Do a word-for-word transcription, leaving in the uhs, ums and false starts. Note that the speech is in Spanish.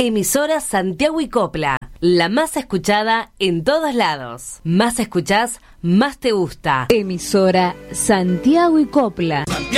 Emisora Santiago y Copla, la más escuchada en todos lados. Más escuchás, más te gusta. Emisora Santiago y Copla.